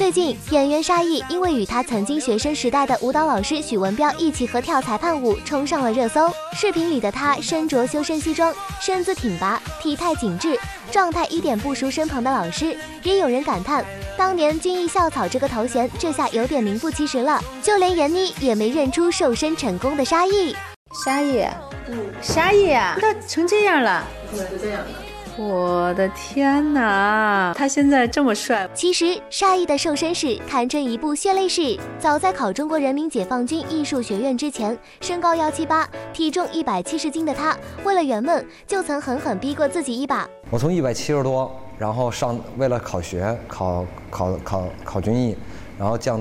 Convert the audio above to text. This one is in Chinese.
最近，演员沙溢因为与他曾经学生时代的舞蹈老师许文彪一起合跳裁判舞，冲上了热搜。视频里的他身着修身西装，身姿挺拔，体态紧致，状态一点不输身旁的老师。也有人感叹，当年金艺校草这个头衔，这下有点名副其实了。就连闫妮也没认出瘦身成功的沙溢。 沙溢，沙溢啊，他成这样了， 怎么就这样了？ 我的天哪，他现在这么帅。 其实沙溢的瘦身史堪称一部血泪史。早在考中国人民解放军艺术学院之前，身高178，体重170斤的他，为了圆梦，就曾狠狠逼过自己一把。 我从170多，然后为了考学，考军艺，然后降